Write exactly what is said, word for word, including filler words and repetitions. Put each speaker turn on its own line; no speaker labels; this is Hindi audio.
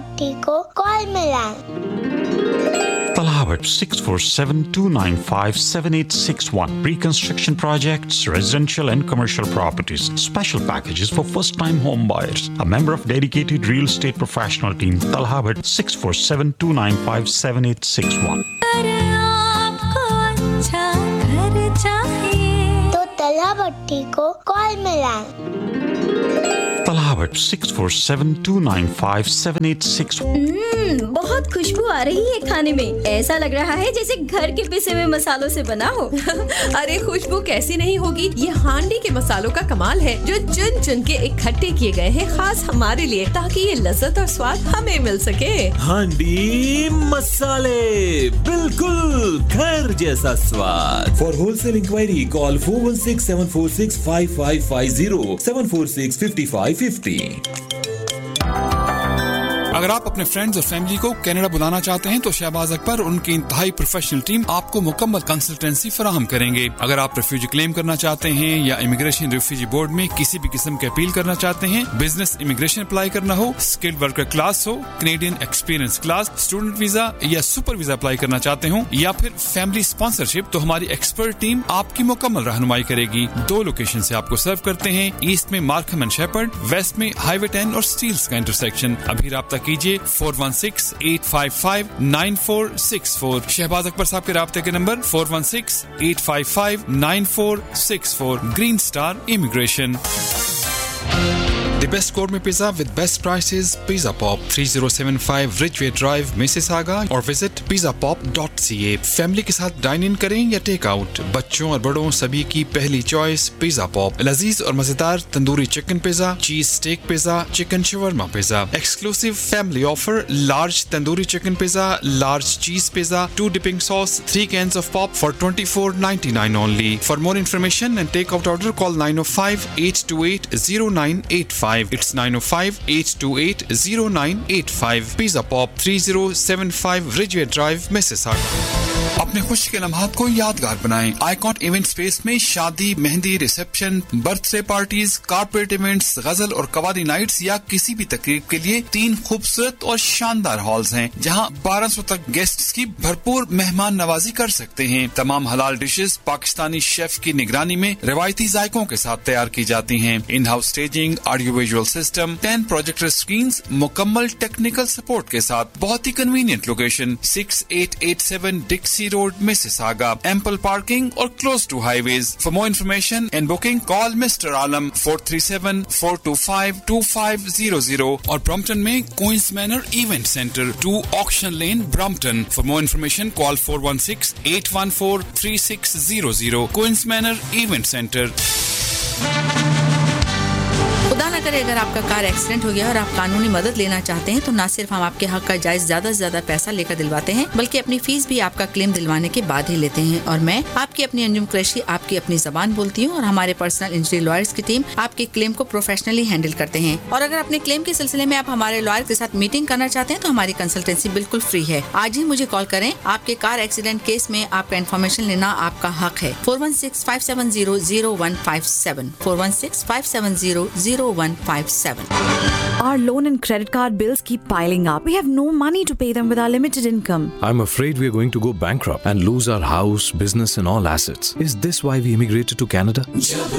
भट्टी को कॉल मिलाएं।
Talhabat six four seven two nine five seven eight six one. Pre-construction projects, residential and commercial properties. Special packages for first-time home buyers. A member of dedicated real estate professional team. Talhabat six four seven two nine five seven eight six one.
तो तलहा भट्टी को कॉल मिलाएं।
Talhabat six four seven two nine five seven eight six one.
हम्म, बहुत खुशबू आ रही है खाने में। ऐसा लग रहा है जैसे घर के पिसे हुए मसालों से बना हो।
अरे खुशबू कैसी नहीं होगी, ये हांडी के मसालों का कमाल है जो चुन चुन के इकट्ठे किए गए हैं खास हमारे लिए, ताकि ये लज्जत और स्वाद हमें मिल सके।
हांडी मसाले, बिल्कुल घर जैसा स्वाद। For wholesale inquiry call four one six seven four six five five five zero seven four six fifty five fifty.
अगर आप अपने फ्रेंड्स और फैमिली को कनाडा बुलाना चाहते हैं तो शहबाज अकबर और उनकी इंतहाई प्रोफेशनल टीम आपको मुकम्मल कंसल्टेंसी फराहम करेंगे। अगर आप रेफ्यूजी क्लेम करना चाहते हैं या इमिग्रेशन रेफ्यूजी बोर्ड में किसी भी किस्म के अपील करना चाहते हैं, बिजनेस इमिग्रेशन अप्लाई करना हो, स्किल्ड वर्कर क्लास हो, Canadian experience class, student visa या सुपर वीजा अप्लाई करना चाहते हो या फिर फैमिली स्पॉन्सरशिप, तो हमारी एक्सपर्ट टीम आपकी मुकम्मल रहनुमाई करेगी। दो लोकेशन से आपको सर्व करते हैं, ईस्ट में मार्कहम एंड शेपर्ड, वेस्ट में हाईवे टेन और स्टील्स का इंटरसेक्शन। अभी राब्ता कीजिए four one six eight five five nine four six four. Shahbaz Akbar साहब के राब्ते के number four one six eight five five nine four six four. Green star immigration. The best gourmet pizza with best prices. Pizza Pop, three oh seven five Ridgeway Drive, Mississauga, or visit pizza pop dot c a. Family के साथ डाइन इन करें या टेक आउट, बच्चों और बड़ों सभी की पहली चॉइस पिज़्ज़ा पॉप। लजीज और मजेदार तंदूरी चिकन पिज़्ज़ा, चीज stake pizza, chicken shawarma pizza. Exclusive family offer, large tandoori chicken pizza, large चीज pizza, two dipping sauce, three cans of pop for twenty-four ninety-nine only. For more information and take out order, call nine oh five eight two eight oh nine eight five. It's nine oh five eight two eight oh nine eight five. Pizza Pop, three oh seven five Ridgeway Drive, Mississauga. अपने खुशी के लम्हात को यादगार बनाएं। आइकॉन इवेंट स्पेस में शादी, mehndi, reception, birthday parties, corporate events, गजल और कवाली नाइट्स या किसी भी तकरीब के लिए तीन खूबसूरत और शानदार हॉल्स हैं, जहां बारह सौ तक गेस्ट्स की भरपूर मेहमान नवाजी कर सकते हैं। तमाम हलाल डिशेस पाकिस्तानी शेफ की निगरानी में रिवायती जायकों के साथ तैयार की जाती हैं। In house staging, audio visual system, ten projector screens, मुकम्मल टेक्निकल सपोर्ट के साथ बहुत ही convenient location, six eight eight seven डिक्सी road, Mississauga. Ample parking or close to highways. For more information and booking, call Mister Alam four three seven four two five two five zero zero or Brompton में Queen's Manor Event Center, two Auction Lane, Brompton. For more information, call four one six eight one four three six zero zero. Queen's Manor Event Center.
खुदा न करे अगर आपका कार एक्सीडेंट हो गया और आप कानूनी मदद लेना चाहते हैं, तो न सिर्फ हम आपके हक का जायज ज्यादा से ज्यादा पैसा लेकर दिलवाते हैं, बल्कि अपनी फीस भी आपका क्लेम दिलवाने के बाद ही लेते हैं। और मैं आपकी अपनी अंजुम कुरैशी आपकी अपनी जबान बोलती हूँ, और हमारे पर्सनल इंजरी लॉयर्स की टीम आपके क्लेम को प्रोफेशनली हैंडल करते हैं। और अगर अपने क्लेम के सिलसिले में आप हमारे लॉयर के साथ मीटिंग करना चाहते हैं तो हमारी कंसल्टेंसी बिल्कुल फ्री है। आज ही मुझे कॉल करें। आपके कार एक्सीडेंट केस में आपका इन्फॉर्मेशन लेना आपका हक है। Four one six five seven zero zero one five seven four one six five seven zero zero one five seven.
Our loan and credit card bills keep piling up. We have no money to pay them with our limited income.
I'm afraid we're going to go bankrupt and lose our house, business and all assets. Is this why we immigrated to Canada?